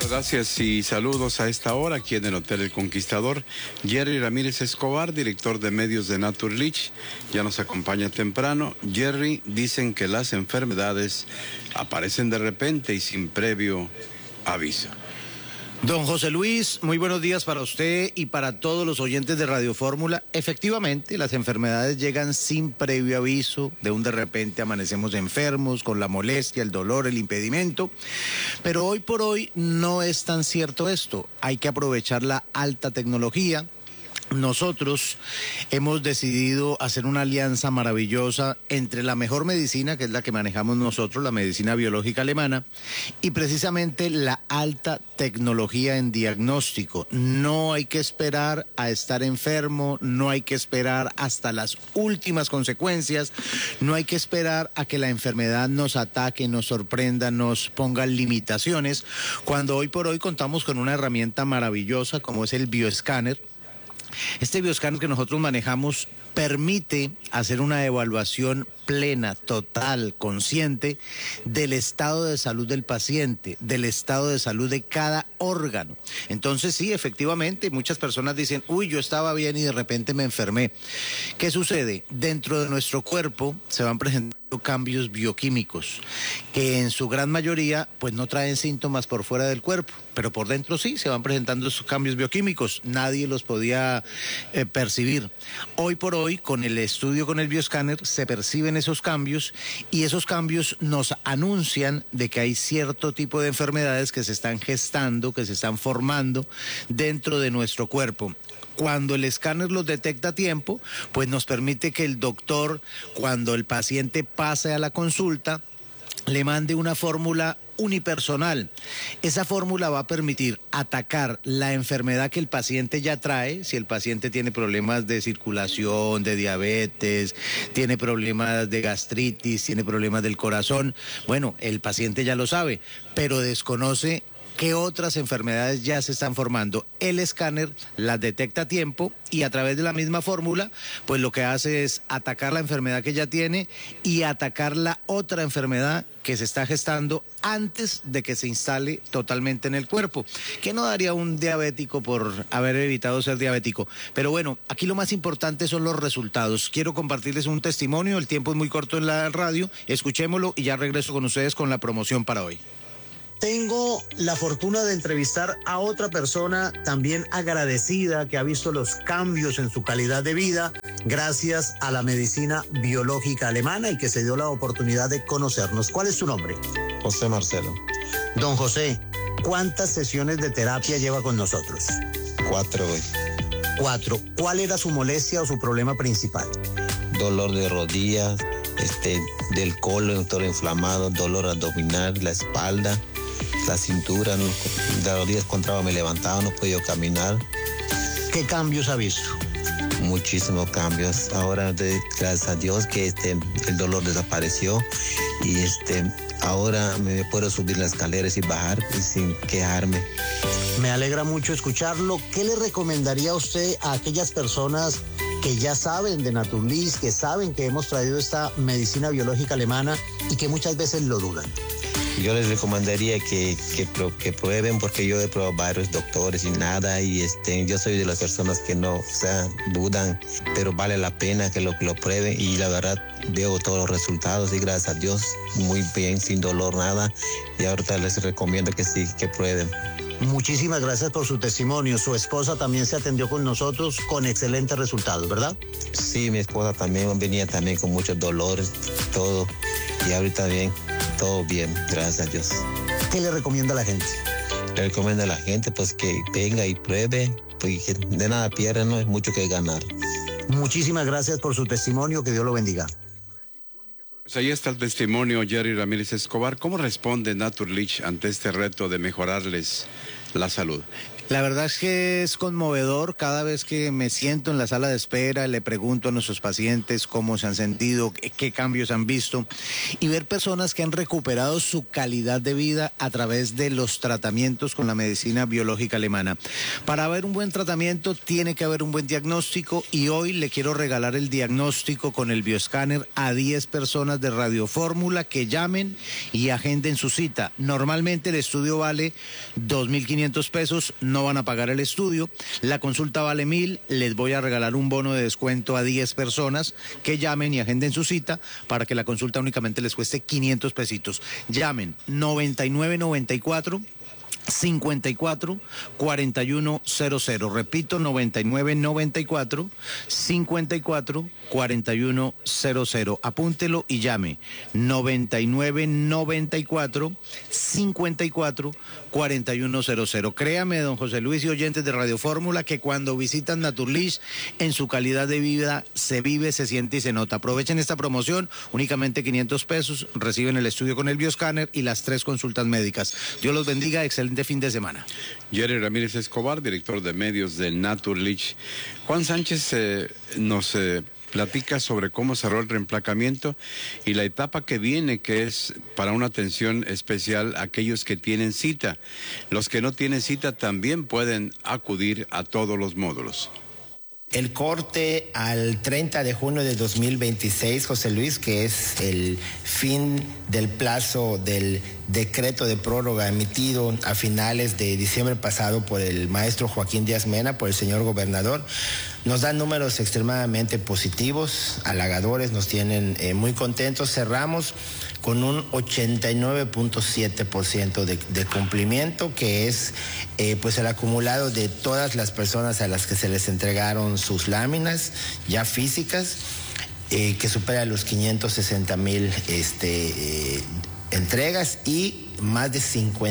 Gracias y saludos a esta hora aquí en el Hotel El Conquistador. Jerry Ramírez Escobar, director de medios de Naturlich, ya nos acompaña temprano. Jerry, dicen que las enfermedades aparecen de repente y sin previo aviso. Don José Luis, muy buenos días para usted y para todos los oyentes de Radio Fórmula. Efectivamente, las enfermedades llegan sin previo aviso, de repente amanecemos enfermos, con la molestia, el dolor, el impedimento. Pero hoy por hoy no es tan cierto esto. Hay que aprovechar la alta tecnología. Nosotros hemos decidido hacer una alianza maravillosa entre la mejor medicina, que es la que manejamos nosotros, la medicina biológica alemana, y precisamente la alta tecnología en diagnóstico. No hay que esperar a estar enfermo, no hay que esperar hasta las últimas consecuencias, no hay que esperar a que la enfermedad nos ataque, nos sorprenda, nos ponga limitaciones, cuando hoy por hoy contamos con una herramienta maravillosa como es el bioescáner. Este bioescáner que nosotros manejamos permite hacer una evaluación plena, total, consciente del estado de salud del paciente, del estado de salud de cada órgano. Entonces sí, efectivamente, muchas personas dicen, uy, yo estaba bien y de repente me enfermé. ¿Qué sucede? Dentro de nuestro cuerpo se van presentando cambios bioquímicos que en su gran mayoría pues no traen síntomas por fuera del cuerpo, pero por dentro sí se van presentando esos cambios bioquímicos, nadie los podía percibir. Hoy por hoy, con el estudio con el bioescáner, se perciben esos cambios y esos cambios nos anuncian de que hay cierto tipo de enfermedades que se están gestando, que se están formando dentro de nuestro cuerpo. Cuando el escáner los detecta a tiempo, pues nos permite que el doctor, cuando el paciente pase a la consulta, le mande una fórmula unipersonal. Esa fórmula va a permitir atacar la enfermedad que el paciente ya trae. Si el paciente tiene problemas de circulación, de diabetes, tiene problemas de gastritis, tiene problemas del corazón, bueno, el paciente ya lo sabe, pero desconoce qué otras enfermedades ya se están formando. El escáner las detecta a tiempo y a través de la misma fórmula, pues lo que hace es atacar la enfermedad que ya tiene y atacar la otra enfermedad que se está gestando antes de que se instale totalmente en el cuerpo. ¿Qué no daría un diabético por haber evitado ser diabético? Pero bueno, aquí lo más importante son los resultados. Quiero compartirles un testimonio, el tiempo es muy corto en la radio, escuchémoslo y ya regreso con ustedes con la promoción para hoy. Tengo la fortuna de entrevistar a otra persona también agradecida que ha visto los cambios en su calidad de vida gracias a la medicina biológica alemana y que se dio la oportunidad de conocernos. ¿Cuál es su nombre? José Marcelo. Don José, ¿cuántas sesiones de terapia lleva con nosotros? 4 hoy. 4. ¿Cuál era su molestia o su problema principal? Dolor de rodillas, del colon, todo inflamado, dolor abdominal, la espalda, la cintura, de rodillas contraba, me levantaba, no podía caminar. ¿Qué cambios ha visto? Muchísimos cambios. Ahora, gracias a Dios que el dolor desapareció y ahora me puedo subir las escaleras y bajar sin quejarme. Me alegra mucho escucharlo. ¿Qué le recomendaría a usted a aquellas personas que ya saben de Naturlich, que saben que hemos traído esta medicina biológica alemana y que muchas veces lo dudan? Yo les recomendaría que prueben, porque yo he probado varios doctores y nada, y yo soy de las personas que no, dudan, pero vale la pena que lo prueben, y la verdad veo todos los resultados y gracias a Dios muy bien, sin dolor, nada, y ahorita les recomiendo que sí, que prueben. Muchísimas gracias por su testimonio. Su esposa también se atendió con nosotros con excelentes resultados, ¿verdad? Sí, mi esposa también venía también con muchos dolores, todo, y ahorita bien. Todo bien, gracias a Dios. ¿Qué le recomienda a la gente? Le recomiendo a la gente pues que venga y pruebe, porque de nada pierde, no es mucho que ganar. Muchísimas gracias por su testimonio, que Dios lo bendiga. Pues ahí está el testimonio, Jerry Ramírez Escobar. ¿Cómo responde Naturlich ante este reto de mejorarles la salud? La verdad es que es conmovedor. Cada vez que me siento en la sala de espera, le pregunto a nuestros pacientes cómo se han sentido, qué cambios han visto, y ver personas que han recuperado su calidad de vida a través de los tratamientos con la medicina biológica alemana. Para haber un buen tratamiento tiene que haber un buen diagnóstico, y hoy le quiero regalar el diagnóstico con el bioscáner a 10 personas de Radio Fórmula que llamen y agenden su cita. Normalmente el estudio vale 2.500 pesos. No van a pagar el estudio, la consulta vale 1.000, les voy a regalar un bono de descuento a 10 personas que llamen y agenden su cita para que la consulta únicamente les cueste 500 pesitos. Llamen 9994 54 4100. Repito, 9994 54 4100. Apúntelo y llame 9994 54 4100. Créame, don José Luis y oyentes de Radio Fórmula, que cuando visitan Naturlich, en su calidad de vida se vive, se siente y se nota. Aprovechen esta promoción, únicamente 500 pesos, reciben el estudio con el bioscáner y las 3 consultas médicas. Dios los bendiga, excelente fin de semana. Jerry Ramírez Escobar, director de medios de Naturlich. Juan Sánchez nos platica sobre cómo cerró el reemplacamiento y la etapa que viene, que es para una atención especial a aquellos que tienen cita. Los que no tienen cita también pueden acudir a todos los módulos. El corte al 30 de junio de 2026, José Luis, que es el fin del plazo del decreto de prórroga emitido a finales de diciembre pasado por el maestro Joaquín Díaz Mena, por el señor gobernador, nos dan números extremadamente positivos, halagadores, nos tienen muy contentos. Cerramos con un 89.7% de cumplimiento, que es pues el acumulado de todas las personas a las que se les entregaron sus láminas ya físicas, que supera los 560,000 entregas, y más de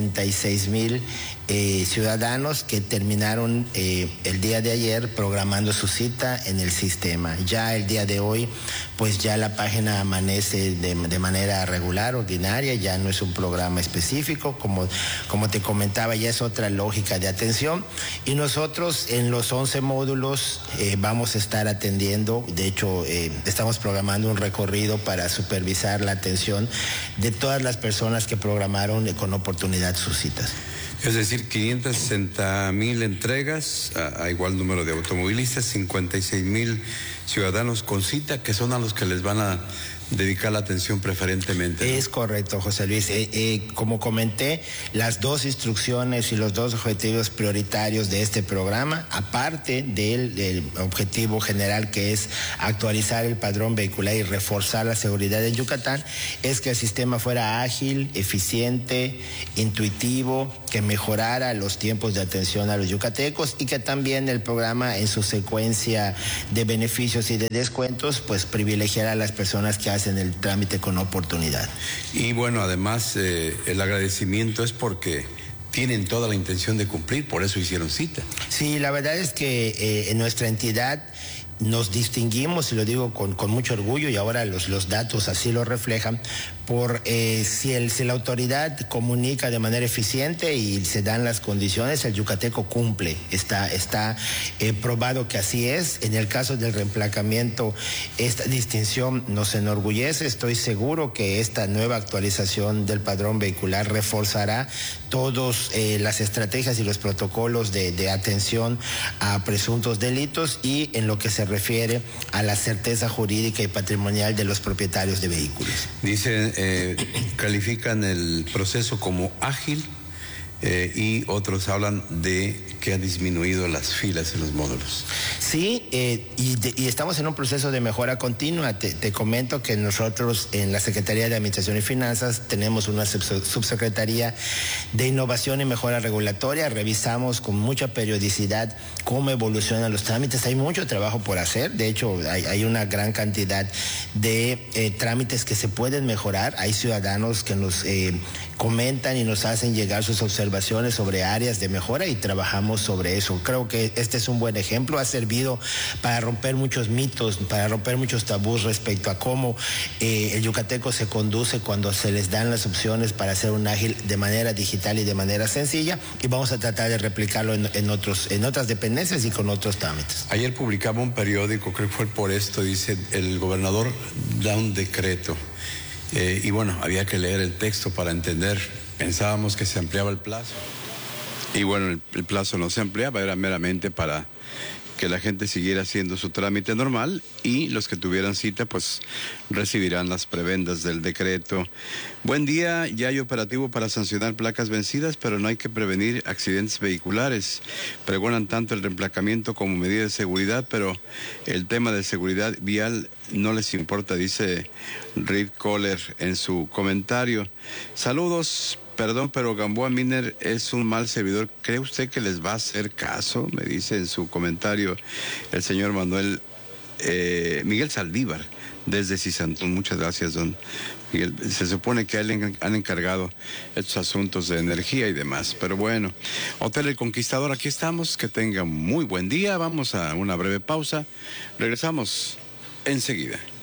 56,000 ciudadanos que terminaron el día de ayer programando su cita en el sistema. Ya el día de hoy, pues ya la página amanece de manera regular, ordinaria, ya no es un programa específico, como te comentaba, ya es otra lógica de atención, y nosotros en los 11 módulos vamos a estar atendiendo. De hecho, estamos programando un recorrido para supervisar la atención de todas las personas que programaron con oportunidad sus citas. Es decir, 560,000 entregas a igual número de automovilistas, 56,000 ciudadanos con cita, que son a los que les van a dedicar la atención preferentemente, ¿no? Es correcto, José Luis. Como comenté, las 2 instrucciones y los 2 objetivos prioritarios de este programa, aparte del objetivo general, que es actualizar el padrón vehicular y reforzar la seguridad en Yucatán, es que el sistema fuera ágil, eficiente, intuitivo, que mejorara los tiempos de atención a los yucatecos, y que también el programa, en su secuencia de beneficios y de descuentos, pues privilegiara a las personas que hacen el trámite con oportunidad. Y bueno, además el agradecimiento es porque tienen toda la intención de cumplir, por eso hicieron cita. Sí, la verdad es que en nuestra entidad nos distinguimos, y lo digo con mucho orgullo, y ahora los datos así lo reflejan, por si la autoridad comunica de manera eficiente y se dan las condiciones, el yucateco cumple. Está probado que así es. En el caso del reemplacamiento, esta distinción nos enorgullece. Estoy seguro que esta nueva actualización del padrón vehicular reforzará todas las estrategias y los protocolos de atención a presuntos delitos, y en lo que se refiere a la certeza jurídica y patrimonial de los propietarios de vehículos. Dicen, califican el proceso como ágil, y otros hablan de que ha disminuido las filas en los módulos. Sí, y estamos en un proceso de mejora continua. Te comento que nosotros en la Secretaría de Administración y Finanzas tenemos una subsecretaría de Innovación y Mejora Regulatoria. Revisamos con mucha periodicidad cómo evolucionan los trámites. Hay mucho trabajo por hacer. De hecho, hay una gran cantidad de trámites que se pueden mejorar. Hay ciudadanos que nos comentan y nos hacen llegar sus observaciones sobre áreas de mejora, y trabajamos reflexionemos sobre eso. Creo que este es un buen ejemplo, ha servido para romper muchos mitos, para romper muchos tabús respecto a cómo el yucateco se conduce cuando se les dan las opciones para hacer un ágil de manera digital y de manera sencilla, y vamos a tratar de replicarlo en otras dependencias y con otros trámites. Ayer publicaba un periódico, creo que fue por esto, dice, el gobernador da un decreto. Y bueno, había que leer el texto para entender. Pensábamos que se ampliaba el plazo. Y bueno, el plazo no se ampliaba, era meramente para que la gente siguiera haciendo su trámite normal, y los que tuvieran cita pues recibirán las prebendas del decreto. Buen día, ya hay operativo para sancionar placas vencidas, pero no hay que prevenir accidentes vehiculares. Pregonan tanto el reemplacamiento como medida de seguridad, pero el tema de seguridad vial no les importa, dice Reed Kohler en su comentario. Saludos. Perdón, pero Gamboa Miner es un mal servidor. ¿Cree usted que les va a hacer caso? Me dice en su comentario el señor Miguel Saldívar, desde Cisantún. Muchas gracias, don Miguel. Se supone que a él han encargado estos asuntos de energía y demás. Pero bueno, Hotel El Conquistador, aquí estamos. Que tengan muy buen día. Vamos a una breve pausa. Regresamos enseguida.